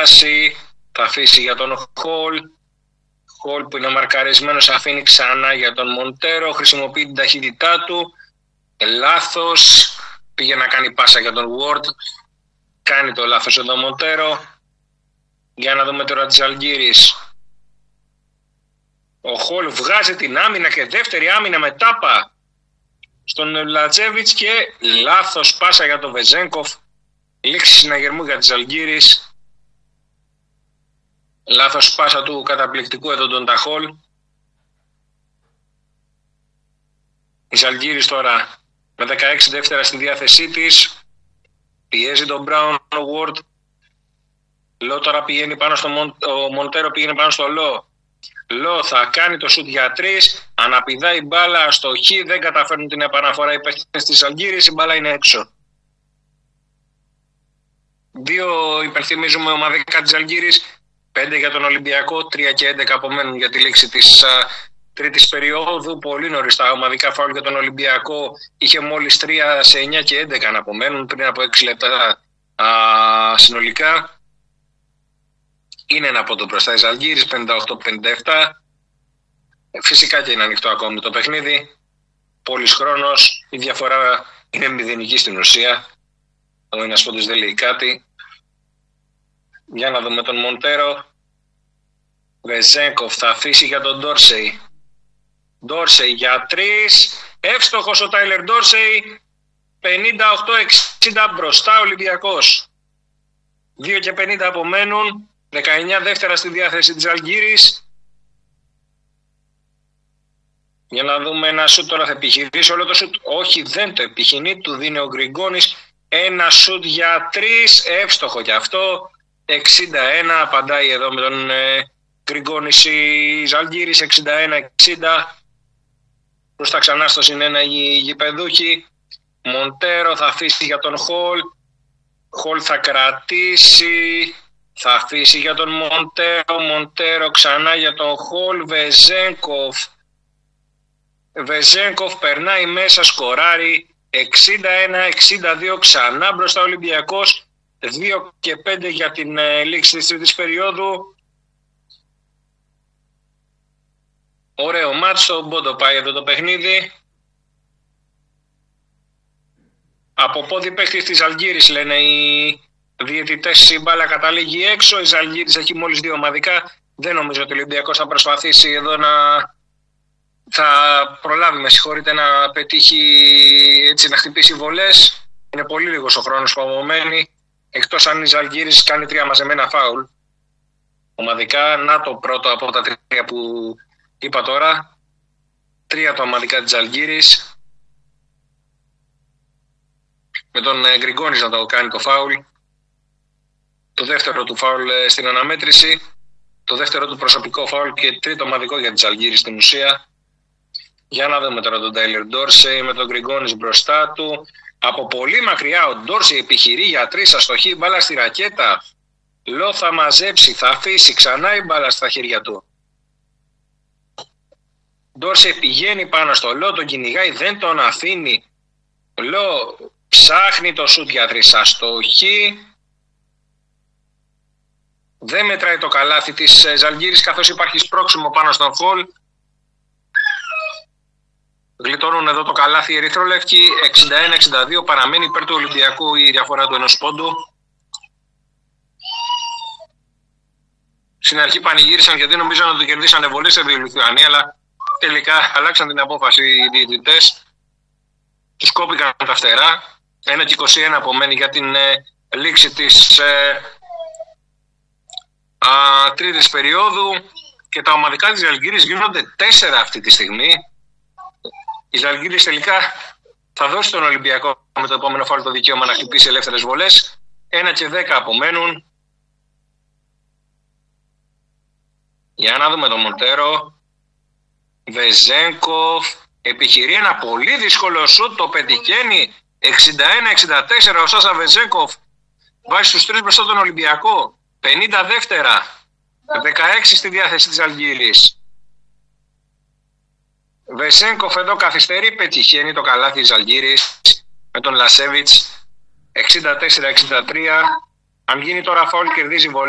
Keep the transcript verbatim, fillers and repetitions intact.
φτάσει. Θα αφήσει για τον Χολ. Χολ που είναι μαρκαρισμένος, αφήνει ξανά για τον Μοντέρο. Χρησιμοποιεί την ταχύτητά του. Λάθος. Πήγε να κάνει πάσα για τον Ward. Κάνει το λάθος εδώ Μοντέρο. Για να δούμε τώρα τις Ζαλγκίρις. Ο Χολ βγάζει την άμυνα και δεύτερη άμυνα με τάπα στον Λατζέβιτς και λάθος πάσα για τον Βεζένκοφ. Λήξη συναγερμού για τις Ζαλγκίρις. Λάθος πάσα του καταπληκτικού εδώ τον Ταχόλ. Η Ζαλγκίρις τώρα με δεκαέξι δεύτερα στη διάθεσή της. Πιέζει τον Μπράουν ο Ward. Λό τώρα πηγαίνει πάνω στο Μον... ο Μοντέρο πηγαίνει πάνω στο Λό. Λό θα κάνει το σουτ για τρεις. Αναπηδάει η μπάλα στο χ. Δεν καταφέρνουν την επαναφορά οι παίκτες της Ζαλγκίρις. Η μπάλα είναι έξω. Δύο υπενθυμίζουμε ομαδικά της Ζαλγκίρις. Πέντε για τον Ολυμπιακό. Τρία και έντεκα απομένουν για τη λήξη της α, τρίτης περίοδου. Πολύ νωρίς τα ομαδικά φάουλ για τον Ολυμπιακό. Είχε μόλις τρία σε εννιά και έντεκα να απομένουν πριν από έξι λεπτά α, συνολικά. Είναι ένα πόντο μπροστά η Ζαλγκίρις, πενήντα οκτώ πενήντα επτά. Φυσικά και είναι ανοιχτό ακόμη το παιχνίδι. Πολύς χρόνος, η διαφορά είναι μηδενική στην ουσία. Ο ένας πόντος δεν λέει κάτι. Για να δούμε τον Μοντέρο. Βεζένκοφ θα αφήσει για τον Ντόρσεϊ. Ντόρσεϊ για τρεις. Εύστοχος ο Τάιλερ Ντόρσεϊ. πενήντα οκτώ εξήντα μπροστά ο Ολυμπιακός. δύο και πενήντα απομένουν. δεκαεννιά δεύτερα στη διάθεση της Ζαλγκίρις. Για να δούμε ένα σουτ τώρα θα επιχειρήσει όλο το σουτ. Όχι, δεν το επιχειρεί, του δίνει ο Γκριγκόνης. Ένα σουτ για τρεις, εύστοχο κι αυτό. εξήντα ένα, απαντάει εδώ με τον ε, Γκριγκόνης η Ζαλγκίρις, εξήντα ένα εξήντα. Προς τα ξανά στο συν ένα οι γηπεδούχοι. Μοντέρο θα αφήσει για τον Χολ. Χολ θα κρατήσει. Θα αφήσει για τον Μοντέρο. Μοντέρο ξανά για τον Χολ. Βεζένκοφ. Βεζένκοφ περνάει μέσα, σκοράρει. εξήντα ένα εξήντα δύο ξανά μπροστά ο Ολυμπιακός. δύο και πέντε για την ε, λήξη της τρίτης περίοδου. Ωραίο μάτς, στο Μπόντο πάει εδώ το παιχνίδι. Από πόδι παίχτης της Ζαλγκίρις λένε οι διαιτητές, η μπάλα καταλήγει έξω. Η Ζαλγκίρις έχει μόλις δύο ομαδικά. Δεν νομίζω ότι ο Ολυμπιακός θα προσπαθήσει εδώ να θα προλάβει, με συγχωρείτε, να πετύχει, έτσι, να χτυπήσει βολές. Είναι πολύ λίγος ο χρόνος που απομένει, εκτός αν η Ζαλγκίρις κάνει τρία μαζεμένα φάουλ ομαδικά. Να το πρώτο από τα τρία που είπα τώρα. Τρία το ομαδικά της Ζαλγκίρις, με τον Γκριγκόνης να το κάνει το φάουλ. Το δεύτερο του φάουλ στην αναμέτρηση. Το δεύτερο του προσωπικό φάουλ και τρίτο ομαδικό για τη Ζαλγκίρις στην ουσία. Για να δούμε τώρα τον Τάιλερ Ντόρσεϊ με τον Γκριγκόνης μπροστά του. Από πολύ μακριά ο Ντόρσεϊ επιχειρεί για τρεις, αστοχή, μπάλα στη ρακέτα. Λό θα μαζέψει, θα αφήσει ξανά η μπάλα στα χέρια του. Ντόρσεϊ πηγαίνει πάνω στο Λό, τον κυνηγάει, δεν τον αφήνει. Λό ψάχνει το σουτ για τρεις, αστοχή. Δεν μετράει το καλάθι της Ζαλγκίρις καθώς υπάρχει σπρώξιμο πάνω στον Χολ. Γλιτώνουν εδώ το καλάθι οι ερυθρόλευκοι. εξήντα ένα εξήντα δύο, παραμένει υπέρ του Ολυμπιακού η διαφορά του ενός πόντου. Στην αρχή πανηγύρισαν γιατί νομίζαν ότι κερδίσανε βολές σε Λιθουανία, αλλά τελικά αλλάξαν την απόφαση οι διαιτητές. Τους κόπηκαν τα φτερά. ένα και είκοσι ένα απομένει για την ε, λήξη της ε, α, τρίτης περίοδου και τα ομαδικά της Ζαλγκίρις γίνονται τέσσερα αυτή τη στιγμή. Η Ζαλγκίρις τελικά θα δώσει τον Ολυμπιακό με το επόμενο φάουλ το δικαίωμα να χτυπήσει ελεύθερες βολές. ένα και δέκα απομένουν. Για να δούμε τον Μοντέρο. Βεζένκοφ επιχειρεί ένα πολύ δύσκολο σουτ, το πετυχαίνει. εξήντα ένα εξήντα τέσσερα ο Σάσα Βεζένκοφ βάζει στους τρεις μπροστά τον Ολυμπιακό. πενήντα δεύτερα, δεκαέξι στη διάθεση της Ζαλγκίρις. Βεζένκοφ εδώ καθυστερεί, πετυχαίνει το καλάθι της Ζαλγκίρις με τον Λασέβιτς. εξήντα τέσσερα εξήντα τρία. Αν γίνει τώρα φάουλ κερδίζει βολή.